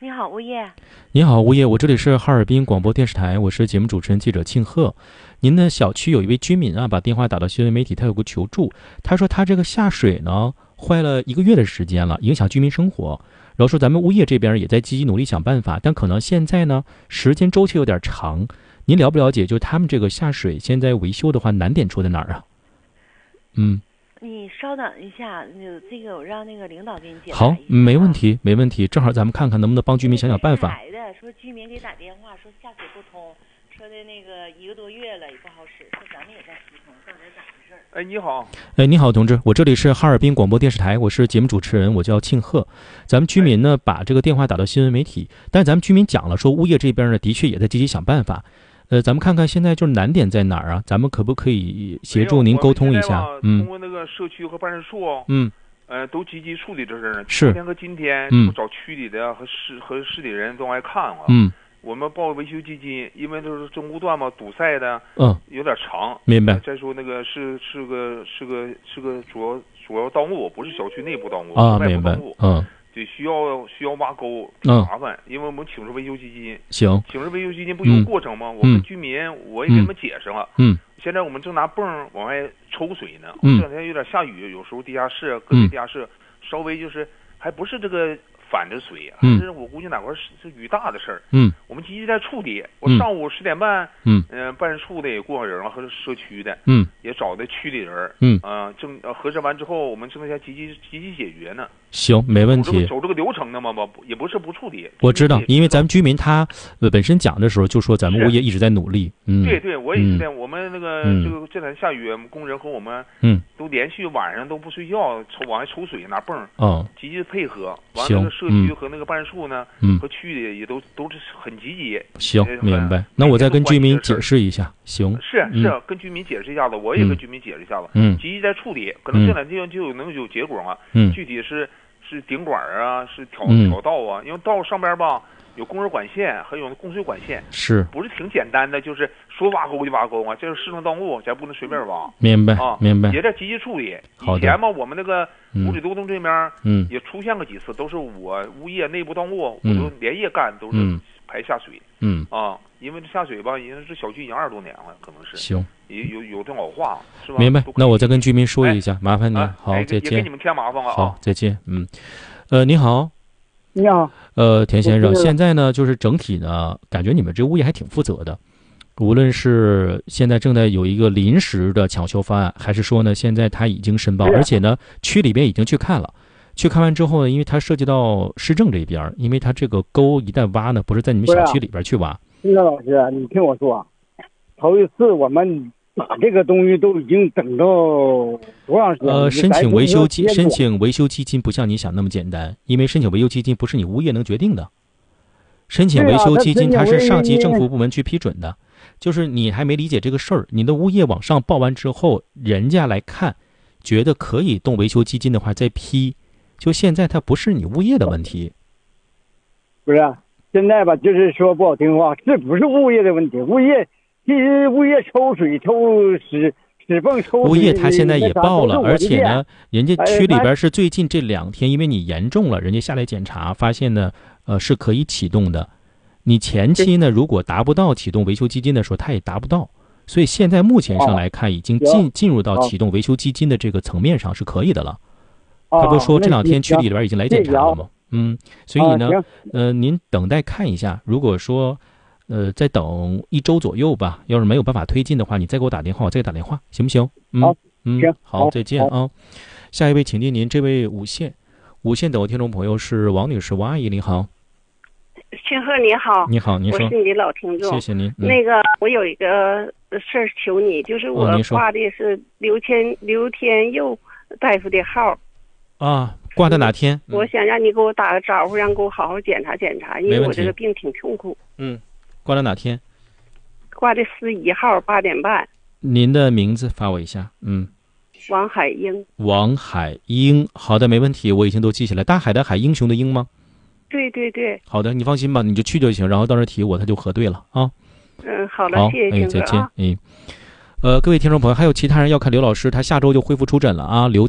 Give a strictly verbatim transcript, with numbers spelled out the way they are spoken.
你好，物业。 你好，物业，我这里是哈尔滨广播电视台，我是节目主持人记者庆贺。您的小区有一位居民啊，把电话打到新闻媒体，他有个求助，他说他这个下水呢坏了一个月的时间了，影响居民生活。然后说咱们物业这边也在积极努力想办法，但可能现在呢时间周期有点长。您了不了解，就他们这个下水现在维修的话，难点出在哪儿啊？嗯。 你稍等一下，这个我让那个领导给你解答一下。 好，没问题，没问题。正好咱们看看能不能帮居民想想办法。 来的说居民给打电话说下水不通，说的那个一个多月了也不好使，说咱们也在疏通，到底咋回事？ 哎，你好。 哎，你好，同志，我这里是哈尔滨广播电视台，我是节目主持人，我叫庆贺。咱们居民呢把这个电话打到新闻媒体，但是咱们居民讲了说，物业这边呢的确也在积极想办法。呃，咱们看看现在就是难点在哪儿啊？咱们可不可以协助您沟通一下？嗯， 通过那个社区和办事处， 嗯， 呃，都积极处理这事儿呢。 是。 昨天和今天， 嗯， 找区里的和市和市里人都来看了。 嗯， 我们报维修基金，因为都是中途段嘛，堵塞的， 嗯， 有点长。 明白。 再说那个是是个是个是个主要主要道路，不是小区内部道路啊，明白。嗯。 对，需要需要挖沟，麻烦，嗯，因为我们请示维修基金。 行， 请示维修基金不有过程吗？嗯，我们居民我也给他们解释了。 嗯， 现在我们正拿泵往外抽水呢。 嗯， 这两天有点下雨，有时候地下室各地地下室，嗯，稍微就是还不是这个反着水， 嗯， 还是我估计哪块是是雨大的事儿。 嗯， 我们积极在处理。我上午十点半，嗯，呃，办事处的也过人了，和社区的， 嗯， 也找的区里人， 嗯， 啊，呃，正呃核实完之后，我们正在积极积极解决呢。 行，没问题。 走这个流程的嘛，不也不是不处理。 我知道，因为咱们居民他呃本身讲的时候就说咱们物业一直在努力。嗯， 对对，我也是在，嗯，我们那个， 嗯， 这个这两天下雨，工人和我们嗯都连续晚上都不睡觉，抽往外抽水拿泵， 哦， 积极配合。完了，那个社区和那个办事处呢， 嗯， 和区里也都都是很积极。 行，明白。那我再跟居民解释一下。行， 是是，嗯，跟居民解释一下子，我也跟居民解释一下子。 嗯， 积极在处理，可能这两天就有能有结果啊。 嗯， 具体是。是顶管啊，是挑嗯挑道啊，因为道上边吧有供热管线，还有供水管线， 是不是挺简单的？就是说挖沟就挖沟啊，这是市政道路，咱不能随便挖。 明白啊， 明白。 也在积极处理。 以前嘛，我们那个五里沟东这边， 嗯， 也出现过几次，都是我物业内部道路， 嗯， 我都连夜干，都是排下水。 嗯啊，因为这下水吧，因为这小区已经二十多年了，可能是。 行。 也有有这老话是吧？ 明白。那我再跟居民说一下，哎，麻烦您。 哎， 好，再见。 也给你们添麻烦了啊。 好，再见。嗯。呃，你好， 你好， 呃，田先生，现在呢，就是整体呢，感觉你们这物业还挺负责的，无论是现在正在有一个临时的抢修方案，还是说呢，现在他已经申报，而且呢，区里边已经去看了，去看完之后呢，因为它涉及到市政这边，因为它这个沟一旦挖呢，不是在你们小区里边去挖。 金德老师，你听我说，头一次我们打这个东西都已经等到多长时间？ 呃，申请维修基申请维修基金不像你想那么简单，因为申请维修基金不是你物业能决定的。申请维修基金它是上级政府部门去批准的，就是你还没理解这个事儿，你的物业往上报完之后，人家来看，觉得可以动维修基金的话再批。就现在它不是你物业的问题。 不是，现在吧，就是说不好听话，这不是物业的问题，物业。其实物业抽水抽屎屎泵抽物业他现在也报了，而且呢，人家区里边是最近这两天，因为你严重了，人家下来检查，发现呢，呃，是可以启动的。你前期呢，如果达不到启动维修基金的时候，他也达不到，所以现在目前上来看，已经进进入到启动维修基金的这个层面上是可以的了。他不是说这两天区里边已经来检查了吗？嗯，所以呢，呃，您等待看一下，如果说。呃，再等一周左右吧。要是没有办法推进的话，你再给我打电话，我再给打电话，行不行？嗯， 好， 嗯，好，再见啊。下一位，请听您这位五线，五线等候听众朋友是王女士，王阿姨，你好。 庆贺你好， 你好，您说。 我是你的老听众， 谢谢您。 嗯、那个，我有一个事儿求你，就是我挂的是刘天、哦、刘天佑大夫的号。 啊，挂在哪天？ 我想让你给我打个招呼，让给我好好检查检查，因为我这个病挺痛苦。 嗯。挂到哪天？ 挂的四一号八点半。 您的名字发我一下。嗯， 王海英。 王海英，好的，没问题，我已经都记下来。大海的海，英雄的英吗？ 对对对。 好的，你放心吧，你就去就行，然后到时候提我，他就核对了啊。 嗯，好了， 好， 谢谢哎，再见， 啊、 哎。呃，各位听众朋友，还有其他人要看刘老师，他下周就恢复出诊了啊。刘